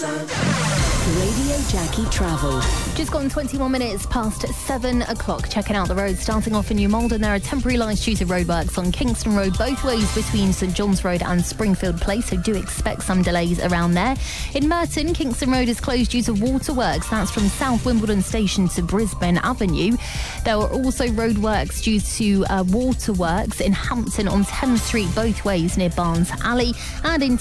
Radio Jackie Travel. Just gone 21 minutes past 7 o'clock. Checking out the roads. Starting off in New Malden, there are temporary lights due to roadworks on Kingston Road both ways between St John's Road and Springfield Place, so do expect some delays around there. In Merton, Kingston Road is closed due to waterworks. That's from South Wimbledon Station to Brisbane Avenue. There are also roadworks due to waterworks in Hampton on Thames Street both ways near Barnes Alley, and in